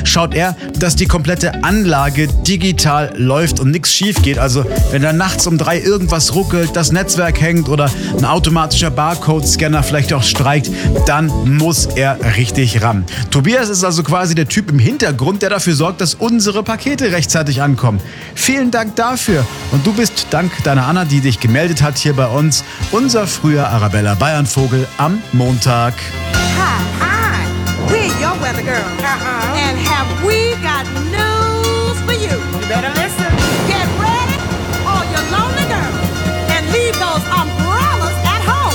schaut er, dass die komplette Anlage digital läuft und nichts schief geht. Also wenn da nachts um 3 irgendwas ruckelt, das Netzwerk hängt oder ein automatischer Barcode-Scanner vielleicht auch streikt, dann muss er richtig ran. Tobias ist also quasi der Typ im Hintergrund, der dafür sorgt, dass unsere Pakete rechtzeitig ankommen. Vielen Dank dafür. Und du bist dank deiner Anna, die dich gemeldet hat hier bei uns, unser früher Arabella Bayern Vogel am Montag. Hi, we're your weather girl.